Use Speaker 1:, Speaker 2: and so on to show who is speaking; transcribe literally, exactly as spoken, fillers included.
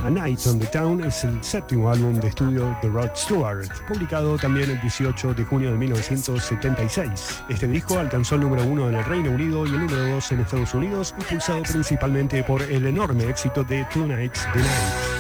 Speaker 1: A Night on the Town es el séptimo álbum de estudio de Rod Stewart, publicado también el dieciocho de junio de mil novecientos setenta y seis. Este disco alcanzó el número uno en el Reino Unido y el número dos en Estados Unidos, impulsado principalmente por el enorme éxito de Tonight's the Night.